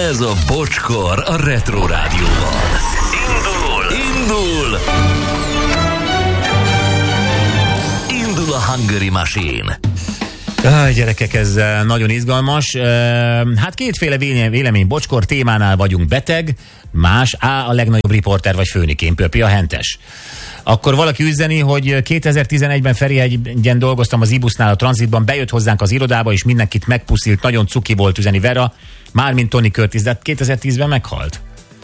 Ez a Bocskor a Retro Rádióban. Indul! Indul a Hungary Machine. Gyerekek, ez nagyon izgalmas. Hát kétféle vélemény Bocskor témánál vagyunk: beteg, más a legnagyobb riporter vagy főnikén, Pöpi a Hentes. Akkor valaki üzeni, hogy 2011-ben Ferihegyen dolgoztam az Ibusznál a tranzitban, bejött hozzánk az irodába, és mindenkit megpuszilt, nagyon cuki volt, üzeni Vera, mármint Tony Curtis, de 2010-ben meghalt.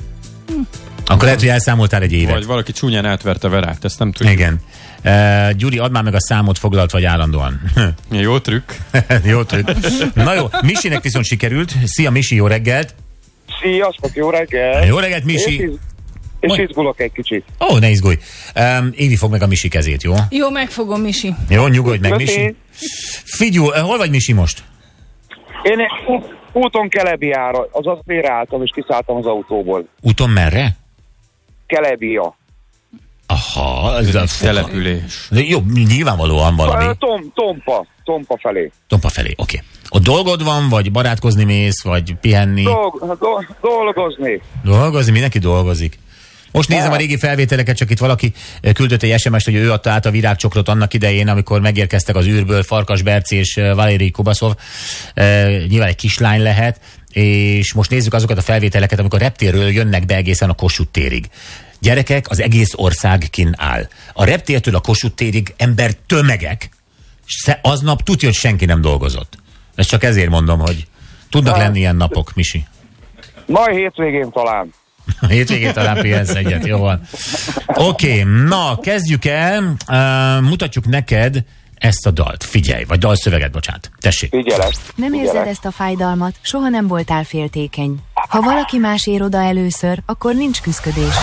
Akkor lehet, hogy elszámoltál egy évet. Vagy valaki csúnyán átverte Verát, ezt nem tudjuk. Igen. Gyuri, add már meg a számot, foglalt vagy állandóan. Jó trükk. Jó trükk. Na jó, Misinek viszont sikerült. Szia Misi, jó reggelt. Sziasztok, jó reggelt. Jó reggelt, Misi. És izgulok egy kicsit. Ó, ne izgulj. Évi fog meg a Misi kezét, jó? Jó, megfogom, Misi. Jó, nyugodj meg, Misi. Figyú, hol vagy, Misi, most? Én úton Kelebiára, azaz félreálltam és kiszálltam az autóból. Úton merre? Kelebia. Aha, ez a település. Jó, nyilvánvalóan valami. Tompa felé. Tompa felé, oké. Ott dolgod van, vagy barátkozni mész, vagy pihenni? Dolgozni. Dolgozni, mindenki dolgozik. Most nézem a régi felvételeket, csak itt valaki küldött egy SMS-t, hogy ő adta át a virágcsokrot annak idején, amikor megérkeztek az űrből Farkas Berci és Valeri Kubaszov. Nyilván egy kislány lehet, és most nézzük azokat a felvételeket, amikor a reptérről jönnek be egészen a Kossuth térig. Gyerekek, az egész ország kinn áll. A reptértől a Kossuth térig ember tömegek, aznap tudja, hogy senki nem dolgozott. Ezt csak ezért mondom, hogy tudnak lenni ilyen napok, Misi. Majd hétvégén talán. Hétvégén talán pihensz egyet, jó van. Oké, na, kezdjük el. Mutatjuk neked ezt a dalt. Figyelj, vagy dalszöveget, bocsánat. Tessék. Figyelek. Nem érzed ezt a fájdalmat, soha nem voltál féltékeny. Ha valaki más ér oda először, akkor nincs küszködés.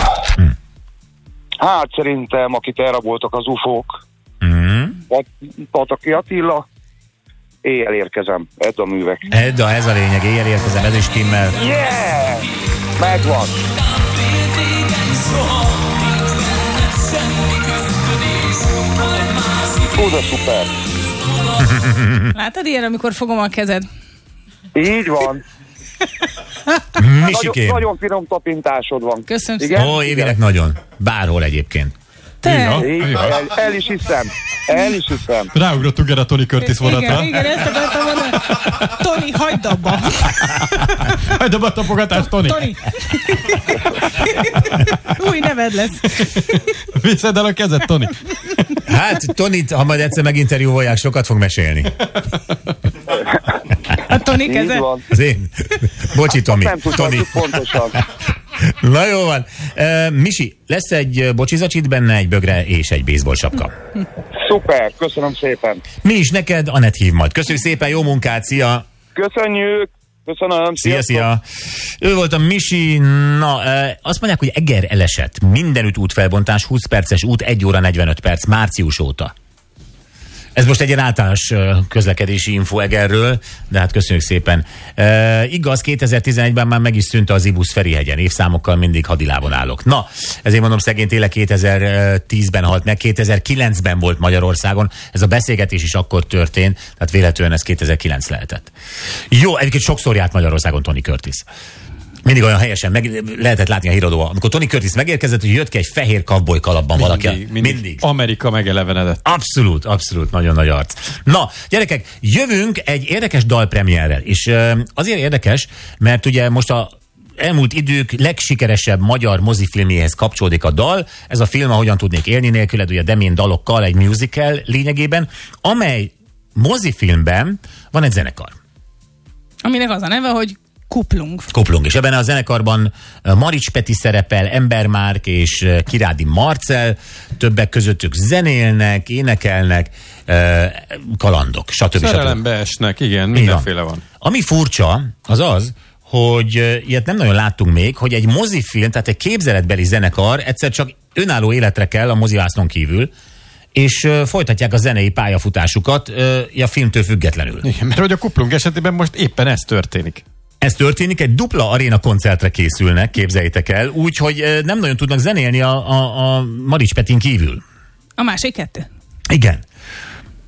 Hát szerintem, akit elraboltak az ufók, Pataki Attila, éjjel érkezem, Edda művek. Edda, ez a lényeg, éjjel érkezem, ez is kimmel. Yeah! Megvan! Oda szuper! Látod ilyen, amikor fogom a kezed? Így van. Misikém. Nagyon finom tapintásod van. Köszönöm szépen. Ó, Évinek nagyon. Bárhol egyébként. Te? El is hiszem. Ráugrott Uger a Tony Curtis vonatra. Igen, ezt akartam mondani. Tony, hagyd abba. Hagyd abba a tapogatást, Tony. Új neved lesz. Viszed el a kezed, Tony. Hát, Tonit, ha majd egyszer meginterjúvolják, sokat fog mesélni. A Tony keze? Az én? Bocsi, Tomi. Nem tudjuk pontosan. Na jó van. Misi, lesz egy bocsizacsit benne, egy bögre és egy baseball sapka. Szuper, köszönöm szépen. Mi is neked, Anett hív majd. Köszönjük szépen, jó munkát, szia! Köszönjük! Köszönöm. Szia! Ő volt a Misi. Na, azt mondják, hogy Eger elesett. Mindenütt útfelbontás, 20 perces út, 1 óra 45 perc, március óta. Ez most egy ilyen általános közlekedési info Egerről, de hát köszönjük szépen. Igaz, 2011-ben már meg is szűnt az Ibusz Ferihegyen, évszámokkal mindig hadilábon állok. Na, ezért mondom, szegény tényleg 2010-ben halt meg, 2009-ben volt Magyarországon, ez a beszélgetés is akkor történt, tehát véletlenül ez 2009 lehetett. Jó, egyébként sokszor járt Magyarországon Tony Curtis. Mindig olyan helyesen meg lehetett látni a híradóban. Amikor Tony Curtis megérkezett, hogy jött ki egy fehér cowboy kalapban valaki. Mindig. Amerika megelevenedett. Abszolút, nagyon nagy arc. Na, gyerekek, jövünk egy érdekes dalpremierrel, és azért érdekes, mert ugye most a elmúlt idők legsikeresebb magyar mozifilmjéhez kapcsolódik a dal. Ez a film, Hogyan tudnék élni nélküled, ugye Demén dalokkal, egy musical lényegében, amely mozifilmben van egy zenekar. Aminek az a neve, hogy Kuplung. És ebben a zenekarban Marics Peti szerepel, Ember Márk és Kirádi Marcell, többek között ők zenélnek, énekelnek, kalandok, stb. Szerelembe esnek, igen, mindenféle van. Ami furcsa, az, hogy ilyet nem nagyon láttunk még, hogy egy mozifilm, tehát egy képzeletbeli zenekar egyszer csak önálló életre kell a mozivásznon kívül, és folytatják a zenei pályafutásukat a filmtől függetlenül. Igen, mert hogy a Kuplung esetében most éppen ez történik. Ez történik, egy dupla aréna koncertre készülnek, képzeljétek el, úgyhogy nem nagyon tudnak zenélni a Marics Petin kívül. A másik kettő? Igen.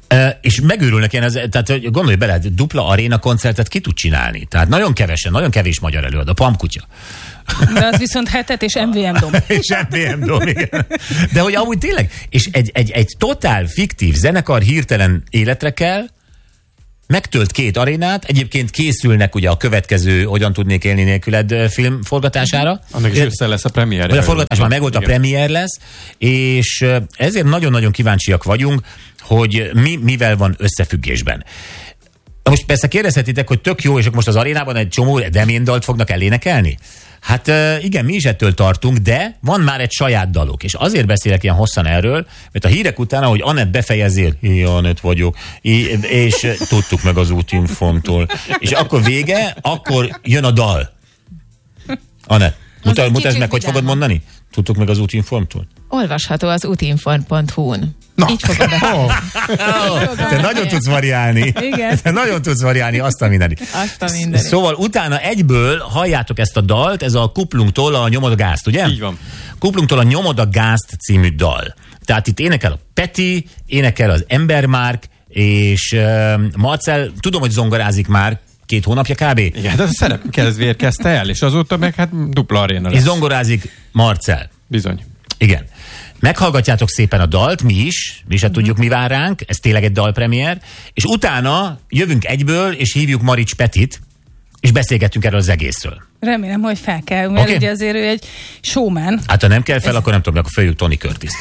És megőrülnek ilyen, tehát gondolj bele, dupla aréna koncertet ki tud csinálni. Tehát nagyon kevés magyar előad, a Pampkutya. De az viszont hetet és MVM Dom. És MVM Dom, igen. De hogy amúgy tényleg, és egy totál fiktív zenekar hirtelen életre kell, megtölt 2 arénát, egyébként készülnek ugye a következő Hogyan tudnék élni nélküled film forgatására. Annak is össze lesz a premier. Vagy a forgatás már megvolt, a premier lesz, és ezért nagyon-nagyon kíváncsiak vagyunk, hogy mivel van összefüggésben. Most persze kérdezhetitek, hogy tök jó, és akkor most az arénában egy csomó Demén dalt fognak elénekelni? Hát igen, mi is ettől tartunk, de van már egy saját daluk, és azért beszélek ilyen hosszan erről, mert a hírek után, ahogy Anett befejezél, Anett vagyok, és tudtuk meg az útinformtól, és akkor vége, akkor jön a dal. Anett, mutasd meg, hogy fogod mondani? Tudtuk meg az útinformtól? Olvasható az útinform.hu-n. Így fogod te nagyon tudsz variálni. Igen. Te nagyon tudsz variálni, azt a mindenit. Szóval utána egyből halljátok ezt a dalt, ez a Kuplungtól a Nyomod a gázt, ugye? Így van. Kuplungtól a Nyomod a gázt című dal. Tehát itt énekel a Peti, énekel az Embermárk, és Marcell, tudom, hogy zongorázik már 2 hónapja kb. Igen, de a szerepkezvér kezdte el, és azóta meg hát dupla aréna lesz. És zongorázik Marcell. Bizony. Igen. Meghallgatjátok szépen a dalt, mi se tudjuk, mi vár ránk, ez tényleg egy dalpremiér, és utána jövünk egyből, és hívjuk Marics Petit, és beszélgetünk erről az egészről. Remélem, hogy fel kell, mert ugye azért ő egy showman. Hát ha nem kell fel, akkor nem tudom, akkor följük Tony Curtis-t.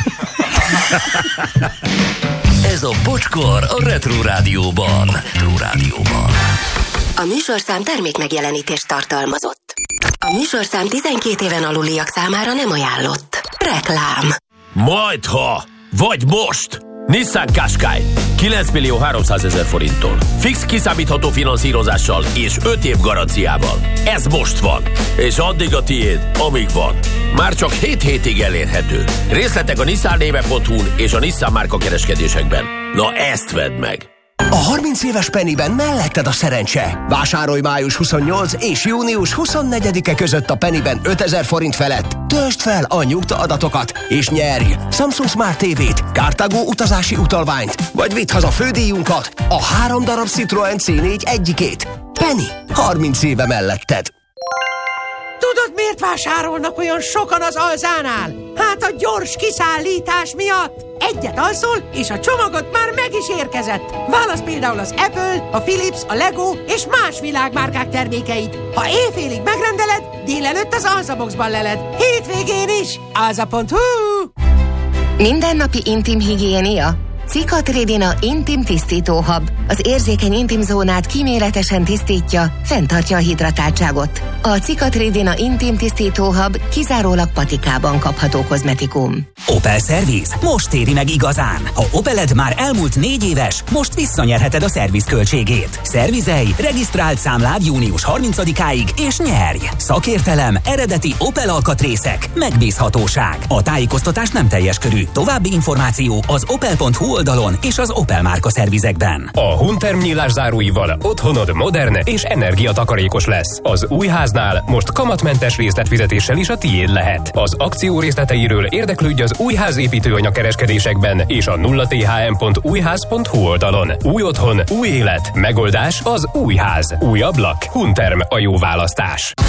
Ez a Bocskor a Retro Rádióban. A műsorszám termék megjelenítést tartalmazott. A műsorszám 12 éven aluliak számára nem ajánlott. Reklám. Majdha, vagy most! Nissan Qashqai 9 millió 300 000 forinttól. Fix kiszámítható finanszírozással és 5 év garanciával. Ez most van. És addig a tiéd, amíg van. Már csak 7 hétig elérhető. Részletek a nissannéve.hu-n és a Nissan márka kereskedésekben. Na ezt vedd meg! A 30 éves Pennyben melletted a szerencse. Vásárolj május 28 és június 24-e között a Pennyben 5000 forint felett. Töltsd fel a nyugta adatokat, és nyerj Samsung Smart TV-t, Cartago utazási utalványt, vagy vidd haza fődíjunkat, a 3 darab Citroen C4 egyikét. Penny, 30 éve melletted. Tudod, miért vásárolnak olyan sokan az Alzánál? Hát a gyors kiszállítás miatt. Egyet alszol, és a csomagot már meg is érkezett. Válasz például az Apple, a Philips, a Lego és más világmárkák termékeit. Ha éjfélig megrendeled, délelőtt az Alzaboxban leled. Hétvégén is. Alza.hu. Mindennapi intim higiénia? Cicatrидina Intim Tisztító Hab. Az érzékeny intim zónát kíméletesen tisztítja, fenntartja a hidratáltságot. A Cicatridina Intim Tisztító Hab kizárólag patikában kapható kozmetikum. Opel Service most éri meg igazán. Ha Opeled már elmúlt 4 éves, most visszanyerheted a szerviz költségét. Szervizelj, regisztrált számlád június 30-áig és nyerj! Szakértelem, eredeti Opel alkatrészek, megbízhatóság. A tájékoztatás nem teljes körű. További információ az opel.hu oldalon és az Opel márka szervizekben. A Hunterm nyílás záróival otthonod modern és energiatakarékos lesz. Az új háznál most kamatmentes részletfizetéssel is a tiéd lehet. Az akció részleteiről érdeklődj az újház építőanyag kereskedésekben és a 0thm.újház.hu oldalon. Új otthon, új élet, megoldás az új ház. Új ablak, Hunterm a jó választás.